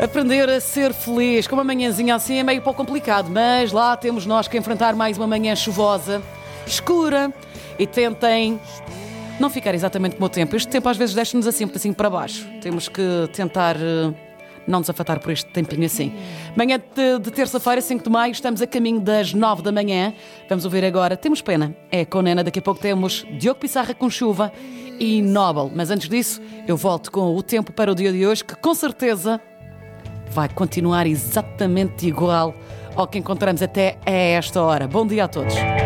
Aprender a ser feliz com uma manhãzinha assim é meio pouco complicado, mas lá temos nós que enfrentar mais uma manhã chuvosa, escura, e tentem não ficar exatamente como o tempo. Este tempo às vezes deixa-nos assim um pedacinho para baixo. Temos que tentar não nos afetar por este tempinho assim. Manhã de terça-feira, 5 de maio, estamos a caminho das 9 da manhã. Vamos ouvir agora Temos Pena, é com Nena. Daqui a pouco temos Diogo Pissarra com Chuva e Nobel. Mas antes disso, eu volto com o tempo para o dia de hoje, que com certeza vai continuar exatamente igual ao que encontramos até a esta hora. Bom dia a todos.